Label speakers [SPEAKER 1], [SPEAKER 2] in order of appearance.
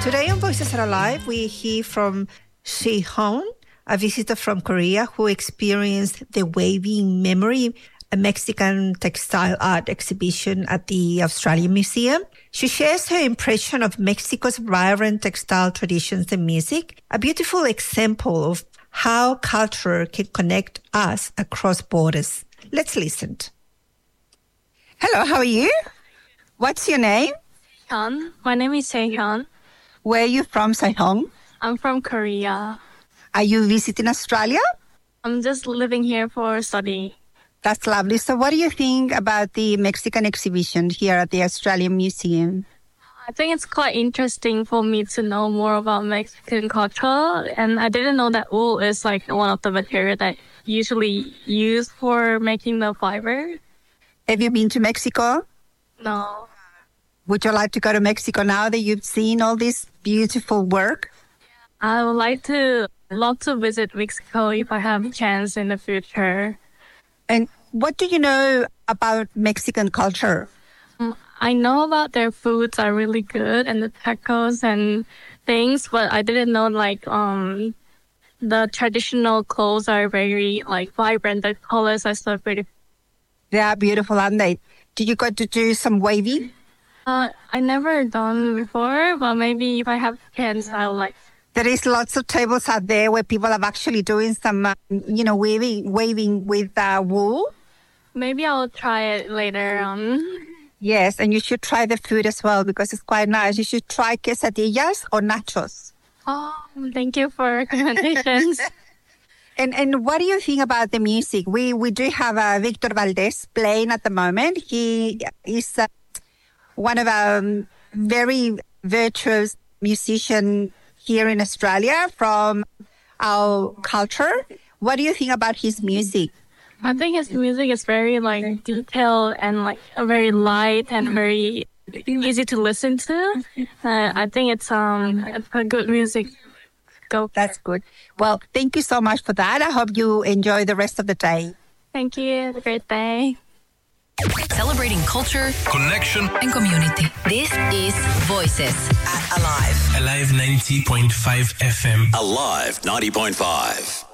[SPEAKER 1] Today on Voices Are Alive, we hear from Sehong, a visitor from Korea who experienced the Waving Memory, a Mexican textile art exhibition at the Australian Museum. She shares her impression of Mexico's vibrant textile traditions and music, a beautiful example of how culture can connect us across borders. Let's listen. Hello, how are you? What's your name?
[SPEAKER 2] Hyun. My name is Sehong.
[SPEAKER 1] Where are you from, Sehong?
[SPEAKER 2] I'm from Korea.
[SPEAKER 1] Are you visiting Australia?
[SPEAKER 2] I'm just living here for study.
[SPEAKER 1] That's lovely. So what do you think about the Mexican exhibition here at the Australian Museum?
[SPEAKER 2] I think it's quite interesting for me to know more about Mexican culture. And I didn't know that wool is like one of the materials that usually used for making the fiber.
[SPEAKER 1] Have you been to Mexico?
[SPEAKER 2] No.
[SPEAKER 1] Would you like to go to Mexico now that you've seen all this beautiful work?
[SPEAKER 2] I would love to visit Mexico if I have a chance in the future.
[SPEAKER 1] And what do you know about Mexican culture?
[SPEAKER 2] I know about their foods are really good and the tacos and things, but I didn't know the traditional clothes are very vibrant. The colors are so pretty.
[SPEAKER 1] They are beautiful, aren't they? Did you go to do some waving?
[SPEAKER 2] I never done before, but maybe if I have chance, I'll like.
[SPEAKER 1] There is lots of tables out there where people are actually doing some, waving with wool.
[SPEAKER 2] Maybe I'll try it later on.
[SPEAKER 1] Yes, and you should try the food as well because it's quite nice. You should try quesadillas or nachos.
[SPEAKER 2] Oh, thank you for recommendations.
[SPEAKER 1] And what do you think about the music? We do have Victor Valdez playing at the moment. He is one of our very virtuous musicians here in Australia from our culture. What do you think about his music?
[SPEAKER 2] I think his music is very detailed and very light and very easy to listen to. I think it's a good music.
[SPEAKER 1] That's good. Well, thank you so much for that. I hope you enjoy the rest of the day.
[SPEAKER 2] Thank you. Have a great day.
[SPEAKER 3] Celebrating culture,
[SPEAKER 4] connection,
[SPEAKER 3] and community. This is Voices
[SPEAKER 4] at Alive. Alive 90.5 FM.
[SPEAKER 5] Alive 90.5.